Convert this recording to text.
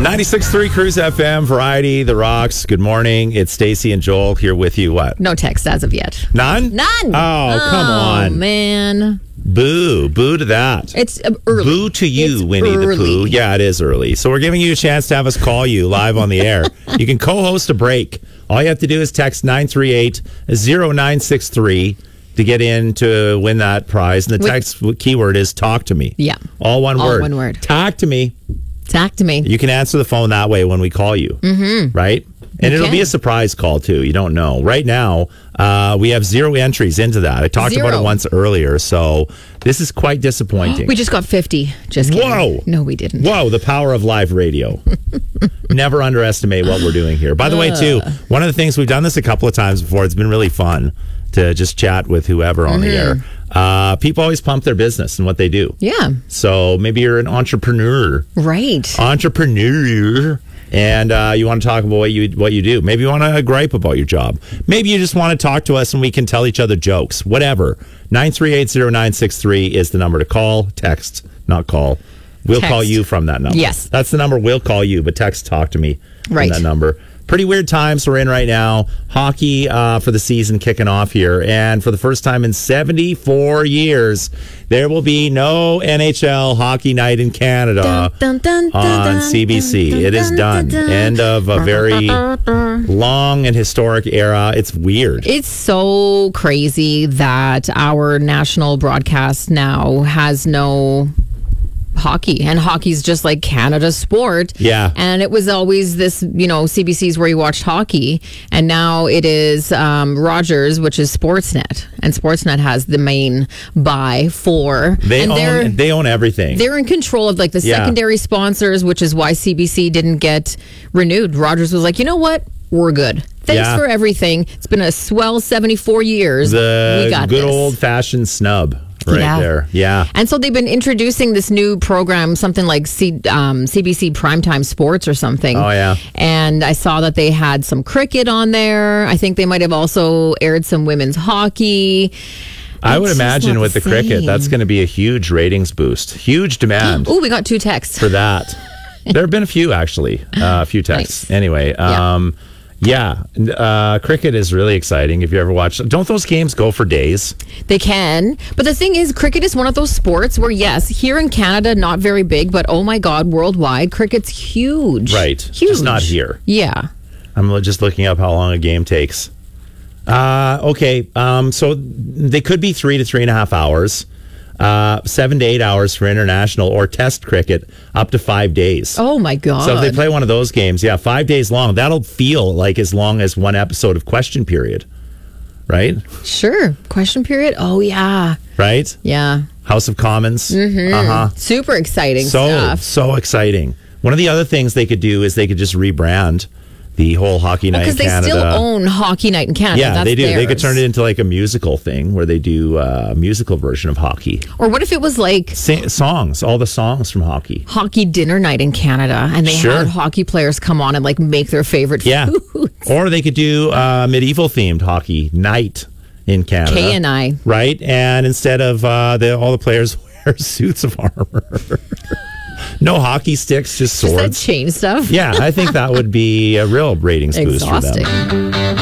96.3 Cruise FM, Variety, The Rocks. Good morning. It's Stacey and Joel here with you. What? No text as of yet. None? None. Oh, come on. Oh, man. Boo. Boo to that. It's early. Boo to you, It's Winnie early. the Pooh. Yeah, it is early. So we're giving you a chance to have us call you live on the air. You can co-host a break. All you have to do is text 938-0963 to get in to win that prize. And the text keyword is talk to me. Yeah. All one word. All one word. Talk to me. Talk to me. You can answer the phone that way when we call you. Mm-hmm. Right? And it'll be a surprise call, too. You don't know. Right now, we have 0 entries into that. I talked about it once earlier, so this is quite disappointing. We just got 50. Just kidding. Whoa. No, we didn't. Whoa, the power of live radio. Never underestimate what we're doing here. By the way, too, one of the things, we've done this a couple of times before. It's been really fun to just chat with whoever on the air. People always pump their business and what they do. Yeah. So maybe you're an entrepreneur. Right. And you want to talk about what you do. Maybe you want to gripe about your job. Maybe you just want to talk to us and we can tell each other jokes. Whatever. 938-0963 is the number to call. Text, not call. We'll call you from that number. Yes. That's the number we'll call you, but text talk to me from that number. Pretty weird times we're in right now. Hockey for the season kicking off here. And for the first time in 74 years, there will be no NHL Hockey Night in Canada on CBC. It is done. End of a very long and historic era. It's weird. It's so crazy that our national broadcast now has no hockey, and hockey's just like Canada's sport. Yeah. And it was always this, CBC's where you watched hockey, and now it is Rogers, which is Sportsnet, and Sportsnet has the main buy for. They own everything. They're in control of like the secondary sponsors, which is why CBC didn't get renewed. Rogers was like, you know what? We're good. Thanks for everything. It's been a swell 74 years. We got good this. old-fashioned snub. Right there. Yeah. And so they've been introducing this new program, something like CBC Primetime Sports or something. Oh, yeah. And I saw that they had some cricket on there. I think they might have also aired some women's hockey. I would imagine with the cricket, that's going to be a huge ratings boost. Huge demand. Oh, we got 2 texts. For that. There have been a few, actually. A few texts. Nice. Anyway. Cricket is really exciting if you ever watch. Don't those games go for days? They can. But the thing is, cricket is one of those sports where, yes, here in Canada, not very big, but oh my God, worldwide, cricket's huge. Right. Huge. Just not here. Yeah. I'm just looking up how long a game takes. Okay. So they could be 3 to 3.5 hours. 7 to 8 hours for international or test cricket, up to 5 days. Oh my God. So if they play one of those games, 5 days long, that'll feel like as long as one episode of Question Period, right? Sure. Question Period. Oh yeah. Right? Yeah. House of Commons. Mm-hmm. Super exciting stuff. So exciting. One of the other things they could do is they could just rebrand the whole Hockey Night in Canada. Because they still own Hockey Night in Canada. Yeah, That's they do. theirs. They could turn it into like a musical thing where they do a musical version of hockey. Or what if it was like songs, all the songs from hockey. Hockey dinner night in Canada, and they had hockey players come on and like make their favorite foods. Or they could do medieval themed hockey night in Canada. K&I. Right? And instead of all the players wear suits of armor. No hockey sticks, just swords. Just that chain stuff. Yeah, I think that would be a real ratings boost for them. Exhausting.